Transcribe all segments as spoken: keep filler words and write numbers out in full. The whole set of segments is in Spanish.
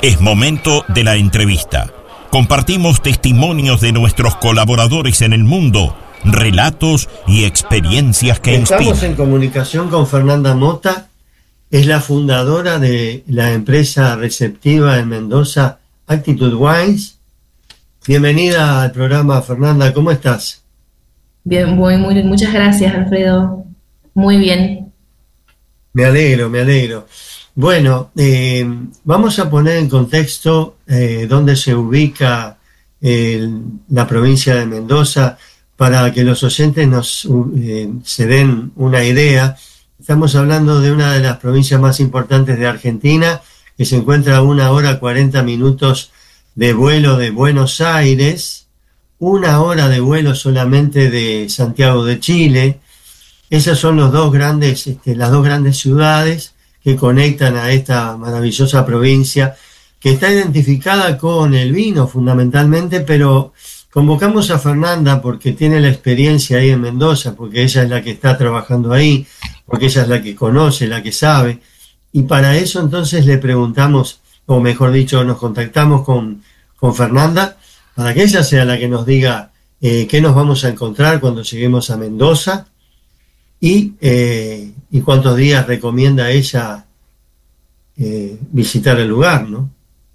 Es momento de la entrevista. Compartimos testimonios de nuestros colaboradores en el mundo, relatos y experiencias que inspiran. Estamos en comunicación con Fernanda Mota, es la fundadora de la empresa receptiva en Mendoza, Actitude Wines. Bienvenida al programa, Fernanda, ¿cómo estás? Bien, muy, muy, muchas gracias, Alfredo. Muy bien. Me alegro, me alegro. Bueno, eh, vamos a poner en contexto eh, dónde se ubica eh, la provincia de Mendoza para que los oyentes nos eh, se den una idea. Estamos hablando de una de las provincias más importantes de Argentina, que se encuentra a una hora cuarenta minutos de vuelo de Buenos Aires, una hora de vuelo solamente de Santiago de Chile. Esas son los dos grandes, este, las dos grandes ciudades que conectan a esta maravillosa provincia, que está identificada con el vino fundamentalmente, pero convocamos a Fernanda porque tiene la experiencia ahí en Mendoza, porque ella es la que está trabajando ahí, porque ella es la que conoce, la que sabe, y para eso entonces le preguntamos, o mejor dicho, nos contactamos con, con Fernanda, para que ella sea la que nos diga eh, qué nos vamos a encontrar cuando lleguemos a Mendoza, y, eh, y cuántos días recomienda ella eh, visitar el lugar, ¿no?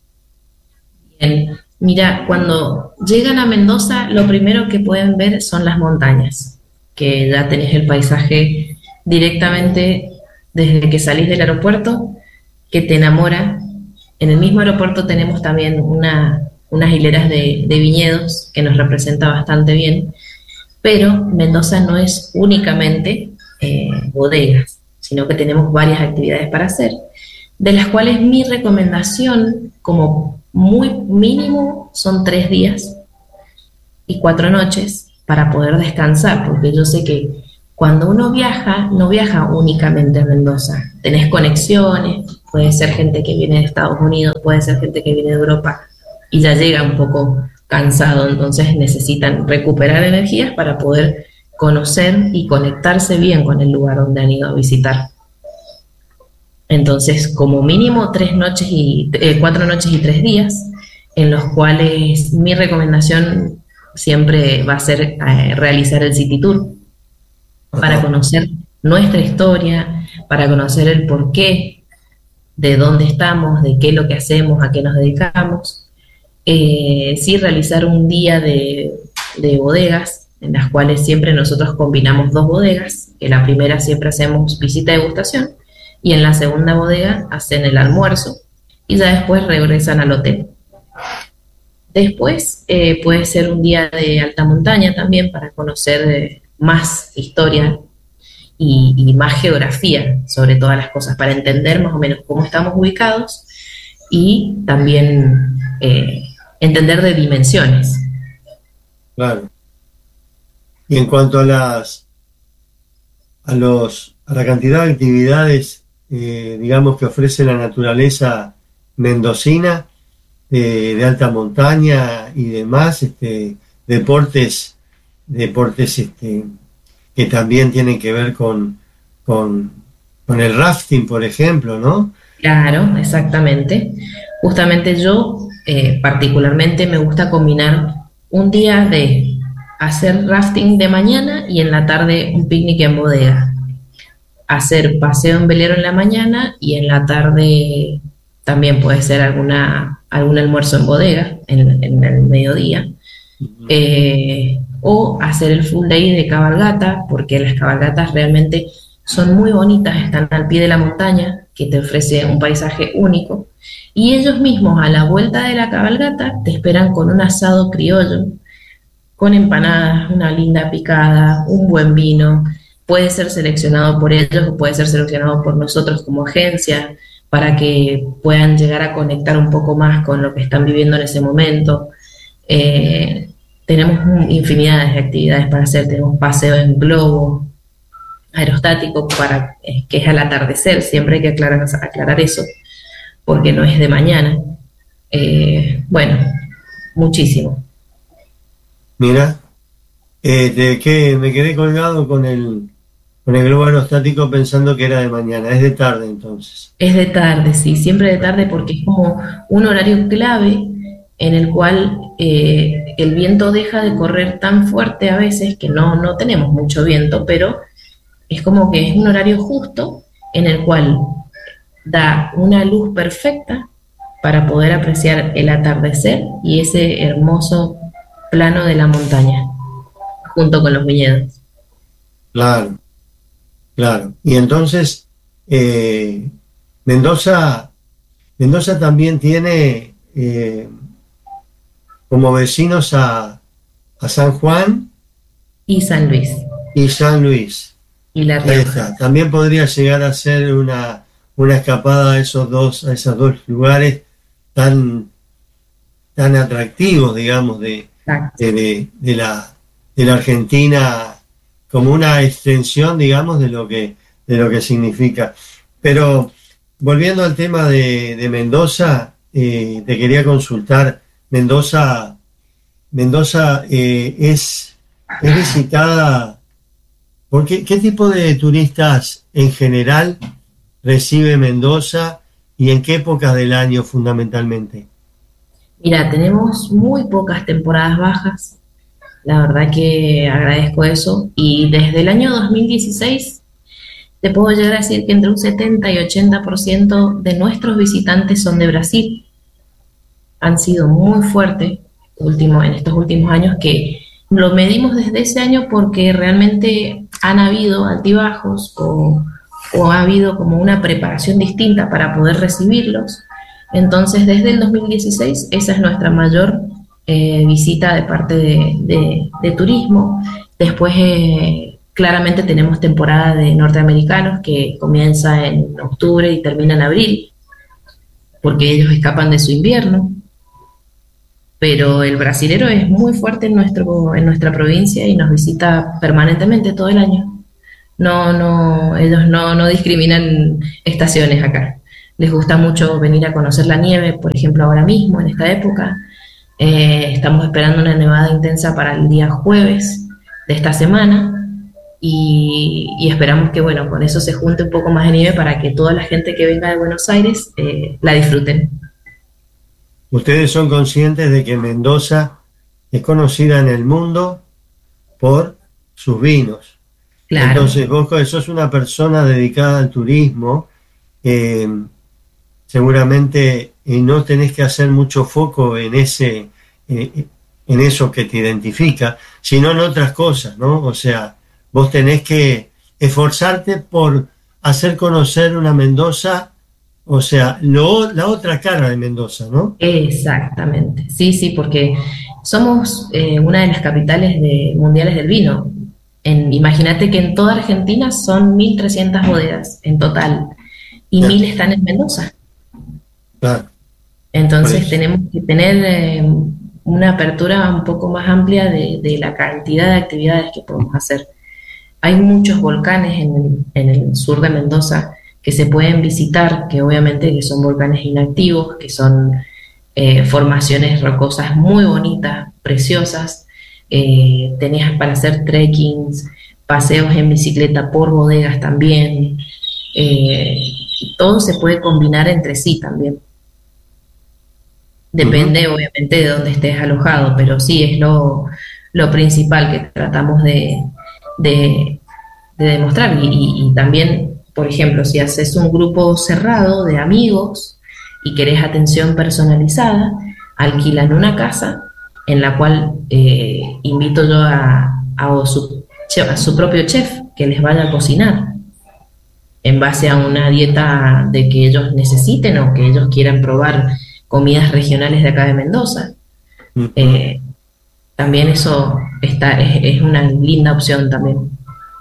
Bien. Mira, cuando llegan a Mendoza, lo primero que pueden ver son las montañas, que ya tenés el paisaje directamente desde que salís del aeropuerto, que te enamora. En el mismo aeropuerto tenemos también una, unas hileras de, de viñedos que nos representa bastante bien, pero Mendoza no es únicamente eh, bodegas, sino que tenemos varias actividades para hacer, de las cuales mi recomendación, como muy mínimo, son tres días y cuatro noches para poder descansar, porque yo sé que cuando uno viaja, no viaja únicamente a Mendoza, tenés conexiones, puede ser gente que viene de Estados Unidos, puede ser gente que viene de Europa y ya llega un poco cansado, entonces necesitan recuperar energías para poder conocer y conectarse bien con el lugar donde han ido a visitar. Entonces, como mínimo tres noches y eh, cuatro noches y tres días, en los cuales mi recomendación siempre va a ser eh, realizar el City Tour para conocer nuestra historia, para conocer el porqué, de dónde estamos, de qué es lo que hacemos, a qué nos dedicamos. Eh, sí, realizar un día de, de bodegas, en las cuales siempre nosotros combinamos dos bodegas, que la primera siempre hacemos visita de degustación, y en la segunda bodega hacen el almuerzo, y ya después regresan al hotel. Después eh, puede ser un día de alta montaña también, para conocer eh, más historia y, y más geografía sobre todas las cosas, para entender más o menos cómo estamos ubicados, y también eh, entender de dimensiones. Claro. Y en cuanto a las a los a la cantidad de actividades eh, digamos que ofrece la naturaleza mendocina, eh, de alta montaña y demás, este, deportes deportes este, que también tienen que ver con, con con el rafting, por ejemplo, ¿no? Claro, exactamente. Justamente yo eh, particularmente me gusta combinar un día de hacer rafting de mañana y en la tarde un picnic en bodega. Hacer paseo en velero en la mañana y en la tarde también puede ser alguna algún almuerzo en bodega en, en el mediodía. Eh, o hacer el full day de cabalgata, porque las cabalgatas realmente son muy bonitas, están al pie de la montaña, que te ofrece un paisaje único, y ellos mismos a la vuelta de la cabalgata te esperan con un asado criollo, con empanadas, una linda picada, un buen vino. Puede ser seleccionado por ellos o puede ser seleccionado por nosotros como agencia, para que puedan llegar a conectar un poco más con lo que están viviendo en ese momento. Eh, tenemos infinidad de actividades para hacer, tenemos paseo en globo aerostático, para, eh, que es al atardecer, siempre hay que aclarar, aclarar eso, porque no es de mañana. Eh, bueno, muchísimo. Mira, eh, de que me quedé colgado con el con el globo aerostático pensando que era de mañana, es de tarde entonces. Es de tarde, sí, siempre de tarde porque es como un horario clave en el cual eh, el viento deja de correr tan fuerte a veces, que no, no tenemos mucho viento, pero es como que es un horario justo en el cual da una luz perfecta para poder apreciar el atardecer y ese hermoso plano de la montaña, junto con los viñedos. Claro, claro. Y entonces, eh, Mendoza, Mendoza también tiene eh, como vecinos a, a San Juan Y San Luis. y San Luis. Y La Ahí Rioja. está. También podría llegar a ser una, una escapada a esos dos, a esos dos lugares tan, tan atractivos, digamos, de, Exacto. de, de, de la, de la Argentina, como una extensión, digamos, de lo que, de lo que significa. Pero volviendo al tema de, de Mendoza, eh, te quería consultar. Mendoza, Mendoza eh, es, es visitada. ¿Por qué, qué tipo de turistas en general recibe Mendoza y en qué épocas del año fundamentalmente? Mira, tenemos muy pocas temporadas bajas, la verdad que agradezco eso, y desde el año dos mil dieciséis te puedo llegar a decir que entre un setenta y ochenta por ciento de nuestros visitantes son de Brasil. Han sido muy fuertes último, en estos últimos años, que lo medimos desde ese año porque realmente han habido altibajos o, o ha habido como una preparación distinta para poder recibirlos. Entonces, desde el dos mil dieciséis, esa es nuestra mayor eh, visita de parte de, de, de turismo. Después, eh, claramente tenemos temporada de norteamericanos que comienza en octubre y termina en abril, porque ellos escapan de su invierno. Pero el brasilero es muy fuerte en, nuestro, en nuestra provincia y nos visita permanentemente todo el año. No, no, ellos no, no discriminan estaciones acá. Les gusta mucho venir a conocer la nieve, por ejemplo, ahora mismo, en esta época. Eh, estamos esperando una nevada intensa para el día jueves de esta semana y, y esperamos que, bueno, con eso se junte un poco más de nieve para que toda la gente que venga de Buenos Aires eh, la disfruten. Ustedes son conscientes de que Mendoza es conocida en el mundo por sus vinos. Claro. Entonces, vos sos una persona dedicada al turismo, eh, seguramente eh, no tenés que hacer mucho foco en ese, eh, en eso que te identifica, sino en otras cosas, ¿no? O sea, vos tenés que esforzarte por hacer conocer una Mendoza. O sea, lo, la otra cara de Mendoza, ¿no? Exactamente, sí, sí, porque somos eh, una de las capitales de, mundiales del vino. En, imagínate que en toda Argentina son mil trescientas bodegas en total y mil están en Mendoza. Claro. Entonces tenemos que tener eh, una apertura un poco más amplia de, de la cantidad de actividades que podemos hacer. Hay muchos volcanes en el, en el sur de Mendoza que se pueden visitar, que obviamente que son volcanes inactivos, que son eh, formaciones rocosas muy bonitas, preciosas. Eh, tenés para hacer trekkings, paseos en bicicleta por bodegas también. Eh, todo se puede combinar entre sí también. Depende, uh-huh. obviamente, de dónde estés alojado, pero sí es lo, lo principal que tratamos de, de, de demostrar. Y, y, y también, por ejemplo, si haces un grupo cerrado de amigos y querés atención personalizada, alquilan una casa en la cual eh, invito yo a, a, su, a su propio chef que les vaya a cocinar en base a una dieta de que ellos necesiten o que ellos quieran probar comidas regionales de acá de Mendoza. Uh-huh. Eh, también eso está, es, es una linda opción también.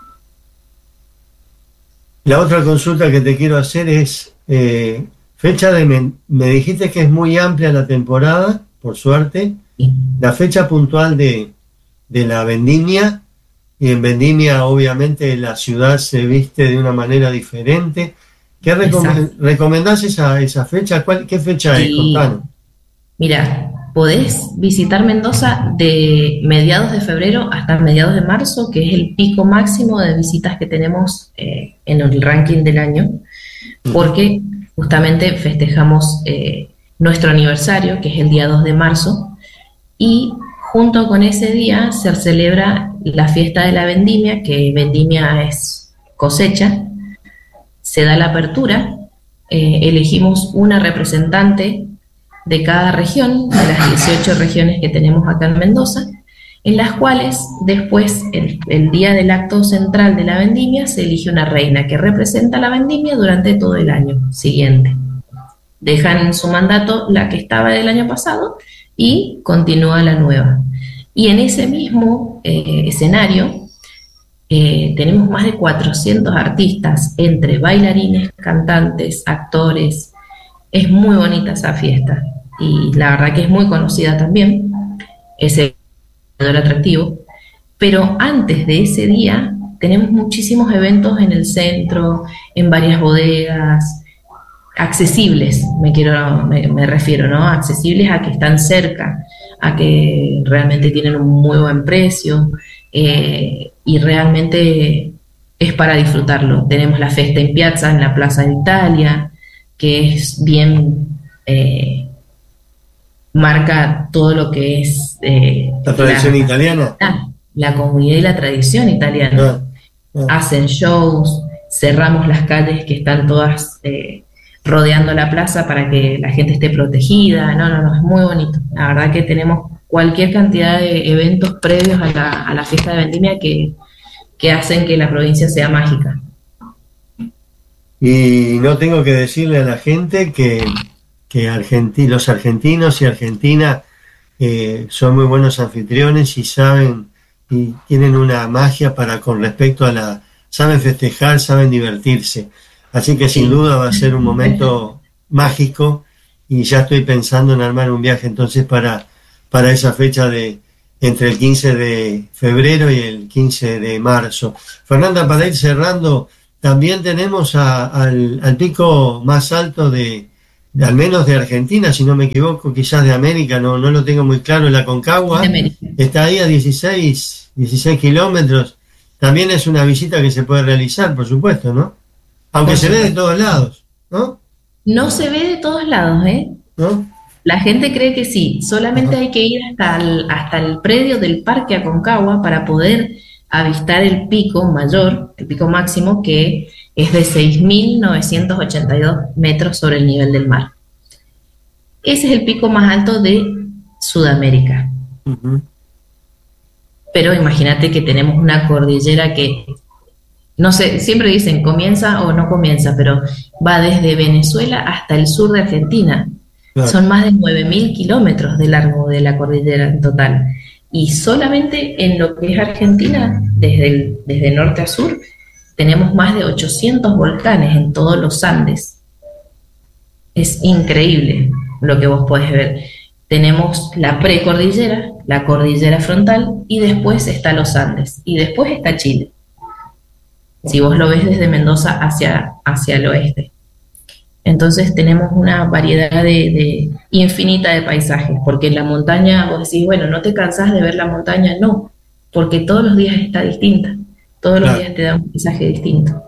La otra consulta que te quiero hacer es, eh, fecha de, me, me dijiste que es muy amplia la temporada, por suerte, sí. La fecha puntual de, de la vendimia, y en vendimia obviamente la ciudad se viste de una manera diferente. ¿Qué recom- recomendás esa, esa fecha? ¿Cuál, ¿Qué fecha sí. es? Contanos. Mira, podés visitar Mendoza de mediados de febrero hasta mediados de marzo, que es el pico máximo de visitas que tenemos eh, en el ranking del año, porque justamente festejamos eh, nuestro aniversario, que es el día dos de marzo, y junto con ese día se celebra la fiesta de la vendimia, que vendimia es cosecha, se da la apertura, eh, elegimos una representante de cada región, de las dieciocho regiones que tenemos acá en Mendoza, en las cuales después, el, el día del acto central de la vendimia, se elige una reina que representa la vendimia durante todo el año siguiente. Dejan en su mandato la que estaba del año pasado y continúa la nueva. Y en ese mismo eh, escenario eh, tenemos más de cuatrocientos artistas, entre bailarines, cantantes, actores. Es muy bonita esa fiesta y la verdad que es muy conocida también, es el atractivo. Pero antes de ese día tenemos muchísimos eventos en el centro, en varias bodegas, accesibles, me quiero, me, me refiero, ¿no? Accesibles a que están cerca, a que realmente tienen un muy buen precio eh, y realmente es para disfrutarlo. Tenemos la Festa in Piazza en la Plaza de Italia, que es bien, eh, marca todo lo que es eh, la tradición la, italiana, la, la comunidad y la tradición italiana. Ah, ah. Hacen shows, cerramos las calles que están todas eh, rodeando la plaza para que la gente esté protegida. No, no, no, es muy bonito. La verdad que tenemos cualquier cantidad de eventos previos a la, a la fiesta de vendimia que, que hacen que la provincia sea mágica. Y no tengo que decirle a la gente que, que argenti- los argentinos y Argentina eh, son muy buenos anfitriones y saben y tienen una magia para con respecto a la... saben festejar, saben divertirse. Así que sin duda va a ser un momento mágico y ya estoy pensando en armar un viaje entonces para, para esa fecha de entre el quince de febrero y el quince de marzo. Fernanda, para ir cerrando, también tenemos a, al, al pico más alto de, de, al menos de Argentina, si no me equivoco, quizás de América, no, no lo tengo muy claro, en la Concagua. Está ahí a dieciséis kilómetros. También es una visita que se puede realizar, por supuesto, ¿no? Aunque se ve de todos lados, ¿no? No se ve de todos lados, ¿eh? ¿No? La gente cree que sí, solamente Ajá. hay que ir hasta el, hasta el predio del Parque Aconcagua para poder avistar el pico mayor, el pico máximo, que es de seis mil novecientos ochenta y dos metros sobre el nivel del mar. Ese es el pico más alto de Sudamérica. Uh-huh. Pero imagínate que tenemos una cordillera que... no sé, siempre dicen comienza o no comienza, pero va desde Venezuela hasta el sur de Argentina. Claro. Son más de nueve mil kilómetros de largo de la cordillera en total. Y solamente en lo que es Argentina, desde, el, desde norte a sur, tenemos más de ochocientos volcanes en todos los Andes. Es increíble lo que vos podés ver. Tenemos la precordillera, la cordillera frontal, y después está los Andes, y después está Chile. Si vos lo ves desde Mendoza hacia, hacia el oeste. Entonces tenemos una variedad de, de infinita de paisajes, porque en la montaña vos decís, bueno, ¿no te cansás de ver la montaña? No, porque todos los días está distinta, todos los claro. días te da un paisaje distinto.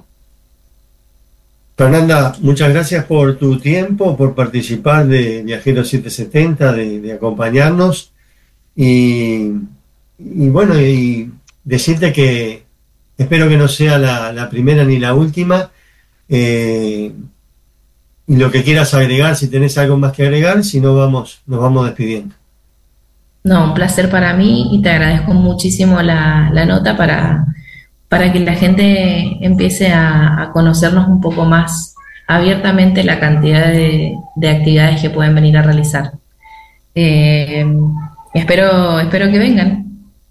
Fernanda, muchas gracias por tu tiempo, por participar de Viajeros setecientos setenta, de, de acompañarnos, y, y bueno, y decirte que espero que no sea la, la primera ni la última. Eh, y lo que quieras agregar, si tenés algo más que agregar, si no, vamos, nos vamos despidiendo. No, un placer para mí y te agradezco muchísimo la, la nota para, para que la gente empiece a, a conocernos un poco más abiertamente la cantidad de, de actividades que pueden venir a realizar. Eh, espero, espero que vengan.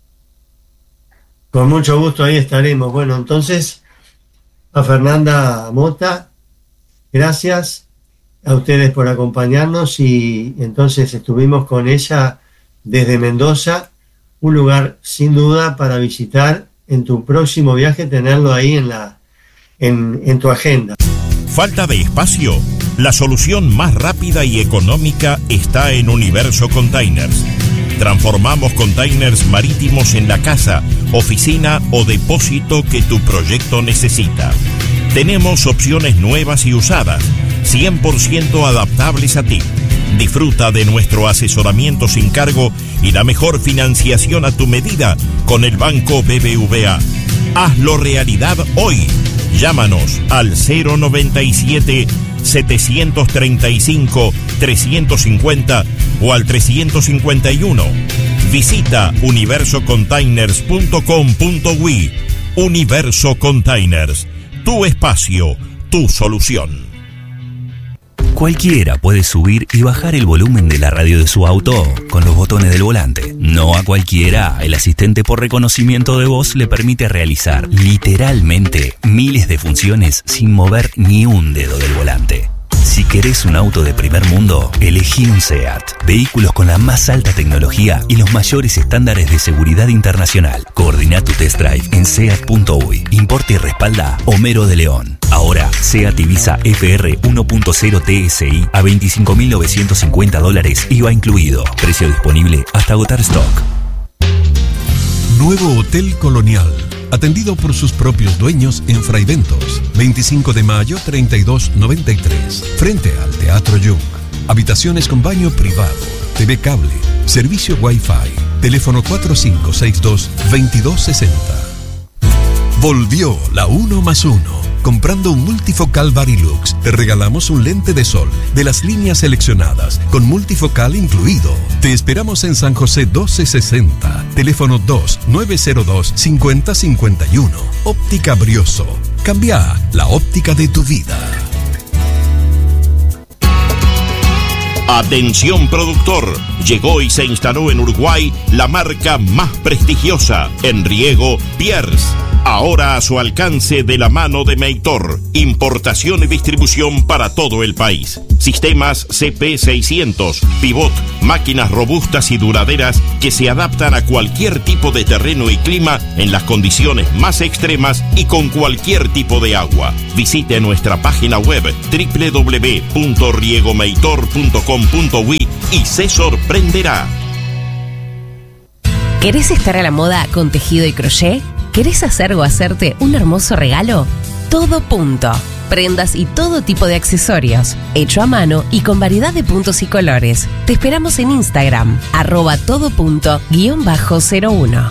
Con mucho gusto, ahí estaremos. Bueno, entonces, a Fernanda Mota, gracias a ustedes por acompañarnos, y entonces estuvimos con ella desde Mendoza, un lugar sin duda para visitar en tu próximo viaje, tenerlo ahí en la en, en tu agenda. ¿Falta de espacio? La solución más rápida y económica está en Universo Containers. Transformamos containers marítimos en la casa, oficina o depósito que tu proyecto necesita. Tenemos opciones nuevas y usadas, cien por ciento adaptables a ti. Disfruta de nuestro asesoramiento sin cargo y la mejor financiación a tu medida con el Banco B B V A. Hazlo realidad hoy. Llámanos al cero noventa y siete, setecientos treinta y cinco, trescientos cincuenta o al trescientos cincuenta y uno. Visita universo containers punto com punto ui. Universo Containers, tu espacio, tu solución. Cualquiera puede subir y bajar el volumen de la radio de su auto con los botones del volante. No a cualquiera, el asistente por reconocimiento de voz le permite realizar literalmente miles de funciones sin mover ni un dedo del volante. Si querés un auto de primer mundo, elegí un SEAT. Vehículos con la más alta tecnología y los mayores estándares de seguridad internacional. Coordina tu test drive en seat punto uy. Importa y respalda Homero de León. Ahora, SEAT Ibiza F R uno punto cero T S I a veinticinco mil novecientos cincuenta dólares I V A incluido. Precio disponible hasta agotar stock. Nuevo Hotel Colonial. Atendido por sus propios dueños en Fraiventos, veinticinco de mayo treinta y dos noventa y tres, frente al Teatro Jung. Habitaciones con baño privado, T V cable, servicio Wi-Fi, teléfono cuatro cinco seis dos, veintidós sesenta. Volvió la uno más uno. Comprando un multifocal Varilux, te regalamos un lente de sol de las líneas seleccionadas, con multifocal incluido. Te esperamos en San José doce sesenta, teléfono dos nueve cero dos, cinco cero cinco uno. Óptica Brioso. Cambia la óptica de tu vida. Atención productor, llegó y se instaló en Uruguay la marca más prestigiosa en riego, Pierce. Ahora a su alcance de la mano de Meitor. Importación y distribución para todo el país. Sistemas C P seiscientos, pivot, máquinas robustas y duraderas que se adaptan a cualquier tipo de terreno y clima en las condiciones más extremas y con cualquier tipo de agua. Visite nuestra página web doble u doble u doble u punto riegomeitor punto com punto ui y se sorprenderá. ¿Querés estar a la moda con tejido y crochet? ¿Querés hacer o hacerte un hermoso regalo? Todo Punto. Prendas y todo tipo de accesorios. Hecho a mano y con variedad de puntos y colores. Te esperamos en Instagram, arroba todo punto guión bajo cero uno.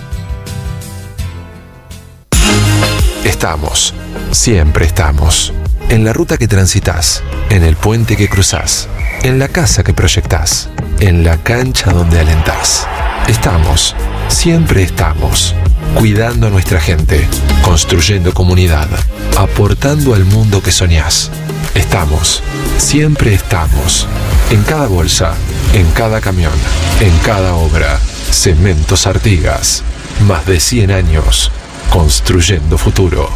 Estamos, siempre estamos. En la ruta que transitas, en el puente que cruzás, en la casa que proyectás, en la cancha donde alentás. Estamos, siempre estamos. Cuidando a nuestra gente, construyendo comunidad, aportando al mundo que soñás. Estamos, siempre estamos. En cada bolsa, en cada camión, en cada obra. Cementos Artigas. Más de cien años construyendo futuro.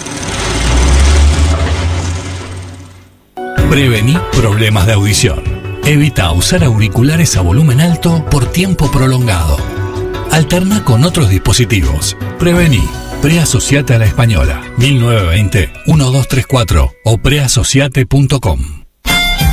Prevení problemas de audición. Evita usar auriculares a volumen alto por tiempo prolongado. Alterna con otros dispositivos. Prevení. Preasociate a la Española. mil novecientos veinte, uno dos tres cuatro o preasociate punto com.